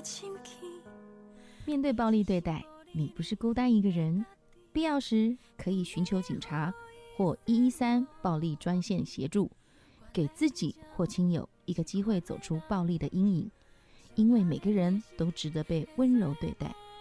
面对暴力对待，你不是孤单一个人，必要时可以寻求警察或113暴力专线协助，给自己或亲友一个机会走出暴力的阴影，因为每个人都值得被温柔对待。